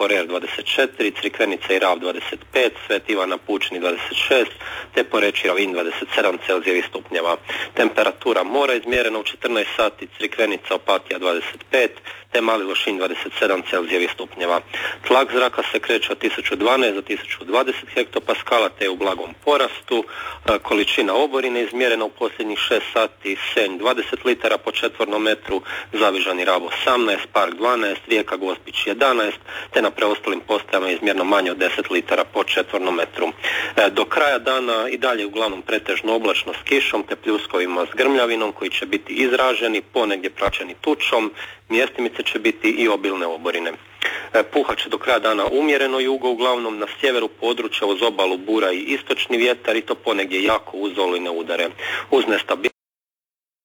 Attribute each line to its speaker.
Speaker 1: Porer 24, Crikvenica i Rab 25, Sveti Ivan na Pučini 26, te Poreč i Ravin 27 Celzijevih stupnjeva. Temperatura mora izmjerena u 14 sati, Crikvenica Opatija 25, te Mali Lošinj 27 Celzijevih stupnjeva. Tlak zraka se kreće od 1012 do 1020 hektopaskala, te je u blagom porastu. Količina oborine izmjerena u posljednjih 6 sati, Senj 20 litara po četvornom metru, Zavižan i Rab 18, Park 12, Rijeka Gospić 11, te na preostalim postajama izmjerno manje od 10 litara po četvornom metru. Do kraja dana i dalje uglavnom pretežno oblačno s kišom te pljuskovima s grmljavinom koji će biti izraženi, ponegdje praćeni tučom, mjestimice će biti i obilne oborine. Puhat će do kraja dana umjereno jugo, uglavnom na sjeveru područja uz obalu bura i istočni vjetar i to ponegdje jako uz olujne udare. Uz nestabilnost